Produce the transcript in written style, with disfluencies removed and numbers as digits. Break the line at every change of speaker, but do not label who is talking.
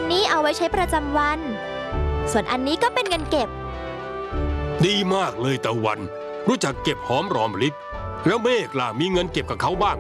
นี้เอาไว้ใช้ประจำวัน ส่วนอันนี้ก็เป็นเงินเก็บ
ดีมากเลยตะวัน รู้จักเก็บหอมรอมริบแล้วเมฆล่ะมีเงินเก็บกับเขาบ้าง